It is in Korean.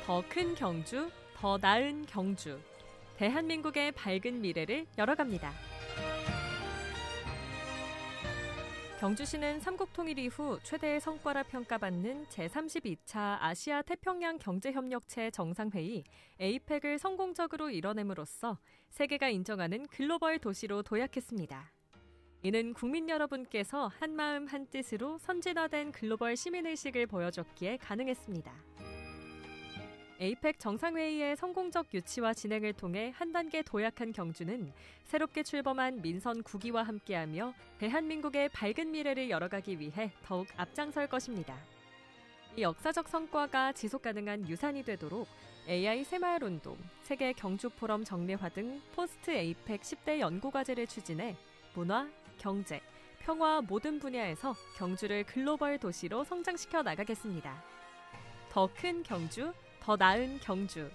더 큰 경주, 더 나은 경주. 대한민국의 밝은 미래를 열어갑니다. 경주시는 삼국통일 이후 최대의 성과라 평가받는 제32차 아시아 태평양 경제협력체 정상회의 에이펙을 성공적으로 이뤄냄으로써 세계가 인정하는 글로벌 도시로 도약했습니다. 이는 국민 여러분께서 한마음 한뜻으로 선진화된 글로벌 시민의식을 보여줬기에 가능했습니다. 에이펙 정상회의의 성공적 유치와 진행을 통해 한 단계 도약한 경주는 새롭게 출범한 민선 9기와 함께하며 대한민국의 밝은 미래를 열어가기 위해 더욱 앞장설 것입니다. 이 역사적 성과가 지속가능한 유산이 되도록 AI 새마을운동, 세계 경주포럼 정례화 등 포스트 에이펙 10대 연구과제를 추진해 문화, 경제, 평화 모든 분야에서 경주를 글로벌 도시로 성장시켜 나가겠습니다. 더 큰 경주, 더 나은 경주.